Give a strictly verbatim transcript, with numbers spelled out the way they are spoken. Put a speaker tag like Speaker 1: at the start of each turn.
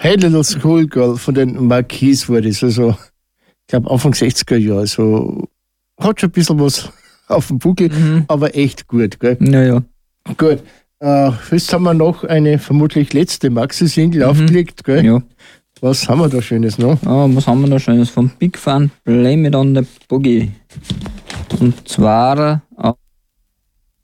Speaker 1: Hey Little Schoolgirl von den Marquis war das. Also, ich glaube, Anfang sechziger Jahre. Also, hat schon ein bisschen was auf dem Buckel, mhm. aber echt gut. Gell?
Speaker 2: Naja.
Speaker 1: Gut. Äh, jetzt haben wir noch eine vermutlich letzte Maxi-Single mhm. aufgelegt. Gell?
Speaker 2: Ja.
Speaker 1: Was haben wir da Schönes noch?
Speaker 2: Ah, was haben wir da Schönes? Von Big Fun, Blame It on the Boogie. Und zwar